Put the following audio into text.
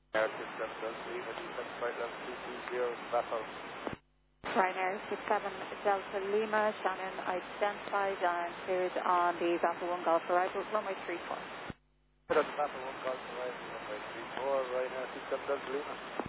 Air System Delta Lima, descent flight level 220, back out. Ryanair 67 Delta Lima, Shannon identified and cleared on the Papa 1 Golf arrival, runway 34. Papa 1 Golf arrival, runway 34, Ryanair 67 Delta Lima.